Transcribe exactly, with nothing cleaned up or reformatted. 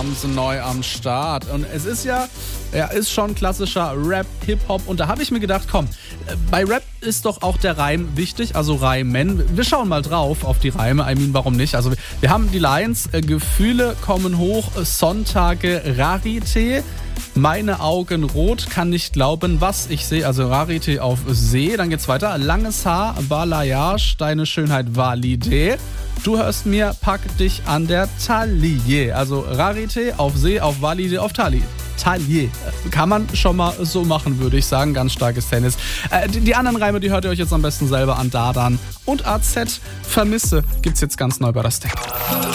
haben sie neu am Start. Und es ist ja, ja, ist schon klassischer Rap, Hip-Hop. Und da habe ich mir gedacht, komm, bei Rap ist doch auch der Reim wichtig, also Reimen. Wir schauen mal drauf auf die Reime. I mean, warum nicht? Also wir haben die Lines, äh, Gefühle kommen hoch, Sonntage, Rarité. Meine Augen rot, kann nicht glauben, was ich sehe. Also Rarité auf See. Dann geht's weiter. Langes Haar, Balayage, deine Schönheit validé. Du hörst mir, pack dich an der Taille. Also Rarité auf See, auf Validé, auf Taille. Taille. Kann man schon mal so machen, würde ich sagen. Ganz starkes Tennis. Äh, die, die anderen Reime, die hört ihr euch jetzt am besten selber an. Dardan und A Z. Vermisse gibt's jetzt ganz neu bei das Deck.